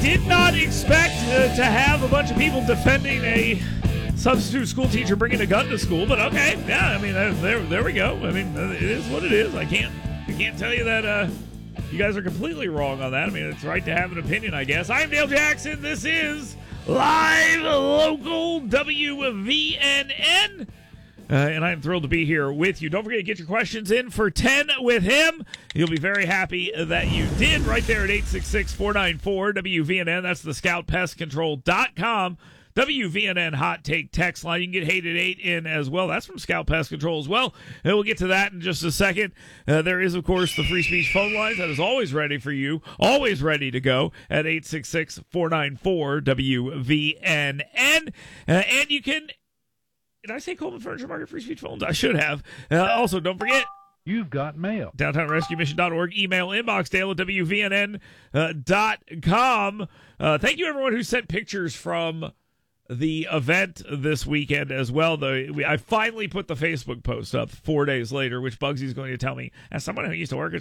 did not expect to have a bunch of people defending a substitute school teacher bringing a gun to school, but okay, yeah, I mean, there we go. I mean, it is what it is. I can't tell you that you guys are completely wrong on that. I mean, it's right to have an opinion, I guess. I'm Dale Jackson. This is Live Local WVNN. And I'm thrilled to be here with you. Don't forget to get your questions in for 10 with him. You'll be very happy that you did right there at 866-494-WVNN. That's the ScoutPestControl.com. WVNN Hot Take text line. You can get Hate at 8 in as well. That's from Scout Pest Control as well. And we'll get to that in just a second. There is, of course, the free speech phone lines that is always ready for you, always ready to go at 866-494-WVNN. And you can... Did I say Coleman Furniture Market free speech phones? I should have. Also, don't forget, you've got mail. DowntownRescueMission.org. Email inboxdale at WVNN.com. Thank you, everyone who sent pictures from the event this weekend as well. I finally put the Facebook post up 4 days later, which Bugsy's going to tell me, as someone who used to work at